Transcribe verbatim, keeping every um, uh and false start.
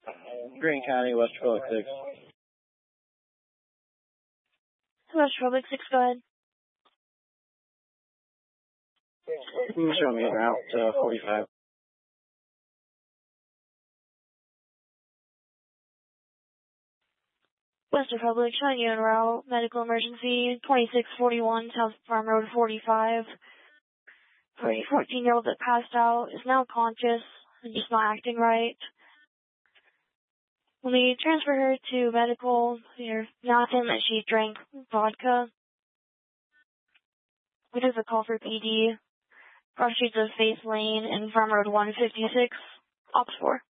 Green County, West Republic six. West Republic six, go ahead. Show me a route to forty-five. West Republic, showing you en route, medical emergency, twenty-six forty-one South Farm Road forty-five. For a fourteen-year-old that passed out, is now conscious and just not acting right. When we transfer her to medical, we're nothing that she drank vodka. We took the call for P D. Cross streets of Faith Lane and Farm Road one fifty-six, Ops four.